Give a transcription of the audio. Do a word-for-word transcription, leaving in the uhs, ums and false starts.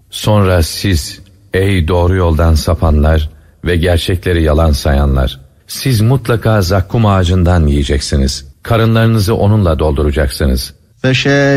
Sonra siz, ey doğru yoldan sapanlar ve gerçekleri yalan sayanlar, siz mutlaka zakkum ağacından yiyeceksiniz. Karınlarınızı onunla dolduracaksınız.